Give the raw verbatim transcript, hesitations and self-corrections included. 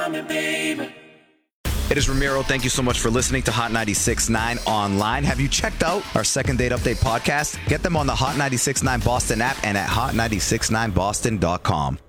coming, baby. It is Ramiro. Thank you so much for listening to Hot ninety-six point nine online. Have you checked out our Second Date Update podcast? Get them on the Hot ninety-six point nine Boston app and at hot nine six nine boston dot com.